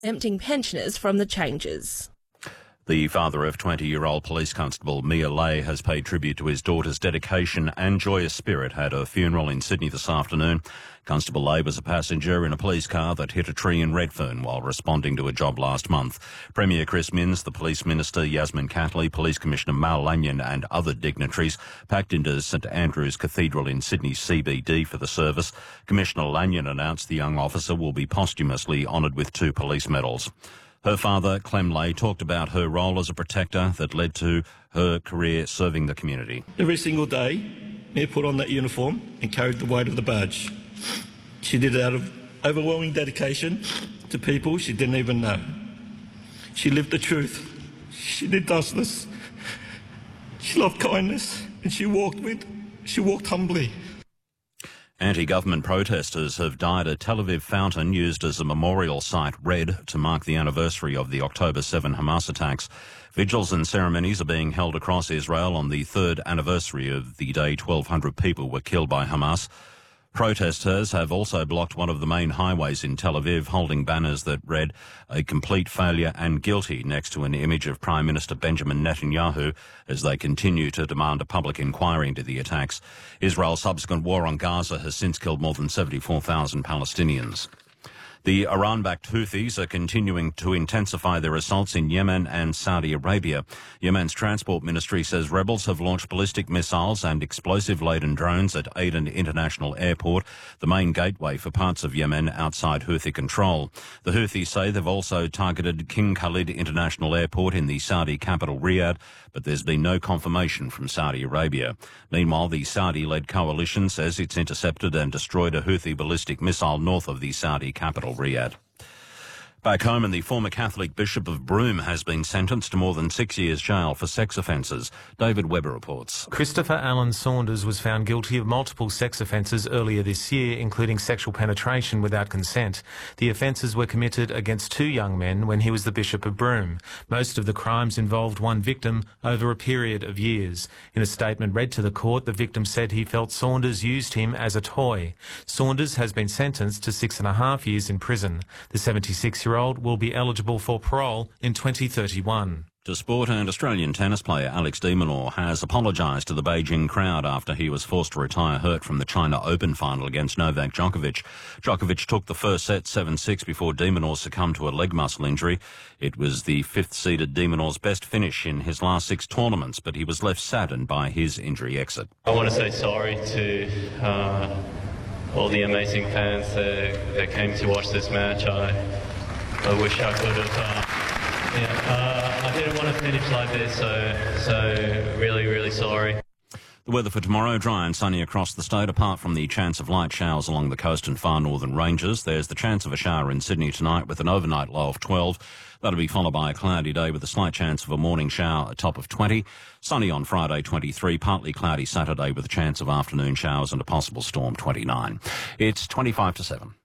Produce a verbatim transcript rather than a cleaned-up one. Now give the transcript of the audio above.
exempting pensioners from the changes. The father of twenty-year-old police constable Mia Lay has paid tribute to his daughter's dedication and joyous spirit at her funeral in Sydney this afternoon. Constable Lay was a passenger in a police car that hit a tree in Redfern while responding to a job last month. Premier Chris Minns, the Police Minister Yasmin Catley, Police Commissioner Mal Lanyon and other dignitaries packed into St Andrew's Cathedral in Sydney's C B D for the service. Commissioner Lanyon announced the young officer will be posthumously honoured with two police medals. Her father, Clem Lay, talked about her role as a protector that led to her career serving the community. Every single day, Mia put on that uniform and carried the weight of the badge. She did it out of overwhelming dedication to people she didn't even know. She lived the truth. She did justice. She loved kindness, and she walked with, she walked humbly. Anti-government protesters have dyed a Tel Aviv fountain used as a memorial site red to mark the anniversary of the October seventh Hamas attacks. Vigils and ceremonies are being held across Israel on the third anniversary of the day twelve hundred people were killed by Hamas. Protesters have also blocked one of the main highways in Tel Aviv, holding banners that read "A complete failure and guilty" next to an image of Prime Minister Benjamin Netanyahu as they continue to demand a public inquiry into the attacks. Israel's subsequent war on Gaza has since killed more than seventy-four thousand Palestinians. The Iran-backed Houthis are continuing to intensify their assaults in Yemen and Saudi Arabia. Yemen's transport ministry says rebels have launched ballistic missiles and explosive-laden drones at Aden International Airport, the main gateway for parts of Yemen outside Houthi control. The Houthis say they've also targeted King Khalid International Airport in the Saudi capital Riyadh, but there's been no confirmation from Saudi Arabia. Meanwhile, the Saudi-led coalition says it's intercepted and destroyed a Houthi ballistic missile north of the Saudi capital Riyadh. Back home, and the former Catholic Bishop of Broome has been sentenced to more than six years jail for sex offences. David Webber reports. Christopher Allen Saunders was found guilty of multiple sex offences earlier this year, including sexual penetration without consent. The offences were committed against two young men when he was the Bishop of Broome. Most of the crimes involved one victim over a period of years. In a statement read to the court, the victim said he felt Saunders used him as a toy. Saunders has been sentenced to six and a half years in prison. The seventy-six-year-old will be eligible for parole in twenty thirty-one. To sport, and Australian tennis player Alex de Minaur has apologised to the Beijing crowd after he was forced to retire hurt from the China Open final against Novak Djokovic. Djokovic took the first set seven six before de Minaur succumbed to a leg muscle injury. It was the fifth-seeded de Minaur's best finish in his last six tournaments, but he was left saddened by his injury exit. I want to say sorry to uh, all the amazing fans that, that came to watch this match. I, I wish I could have... Uh, yeah, uh, I didn't want to finish like this, so, so really, really sorry. The weather for tomorrow, dry and sunny across the state, apart from the chance of light showers along the coast and far northern ranges. There's the chance of a shower in Sydney tonight with an overnight low of twelve. That'll be followed by a cloudy day with a slight chance of a morning shower, a top of twenty. Sunny on Friday, twenty-three. Partly cloudy Saturday with a chance of afternoon showers and a possible storm, twenty-nine. It's twenty-five to seven.